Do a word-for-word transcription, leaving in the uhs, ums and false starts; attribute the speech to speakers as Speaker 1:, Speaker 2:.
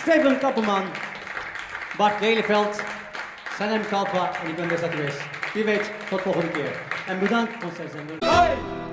Speaker 1: Steven Kappelman, Bart Lelyveld, Sanem Kalpa en ik ben Des Wie weet, tot volgende keer. En bedankt voor het zenden.